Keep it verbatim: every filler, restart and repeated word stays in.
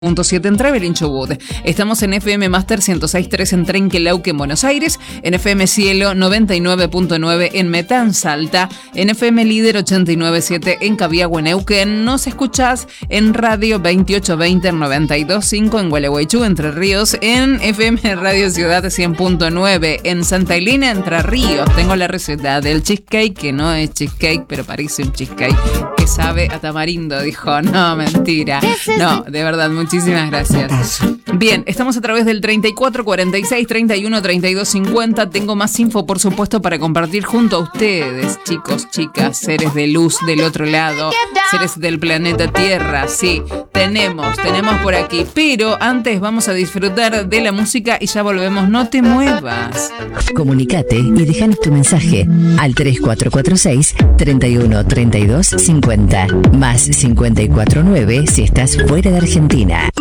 punto siete en Travelin Chubut. Estamos en F M Master ciento seis punto tres en Trenquelauquen, Buenos Aires, en F M Cielo noventa y nueve punto nueve en Metán, Salta, en F M Líder ochenta y nueve punto siete en Cabiagüe, Neuquén. Nos escuchás en Radio veintiocho veinte en noventa y dos punto cinco en Gualeguaychú, Entre Ríos, en F M Radio Ciudad cien punto nueve en Santa Elena, Entre Ríos. Tengo la receta del cheesecake, que no es cheesecake, pero parece un cheesecake, que sabe a tamarindo, dijo. No, mentira. No, de verdad, muchísimas gracias. Bien, estamos a través del treinta y cuatro cuarenta y seis treinta y uno treinta y dos cincuenta. Tengo más info, por supuesto, para compartir junto a ustedes, chicos, chicas, seres de luz del otro lado, seres del planeta Tierra. Sí, tenemos, tenemos por aquí. Pero antes vamos a disfrutar de la música y ya volvemos. No te muevas. Comunicate y déjanos tu mensaje al tres cuatro cuatro seis treinta y uno treinta y dos cincuenta más cincuenta y cuatro nueve si estás fuera de Argentina.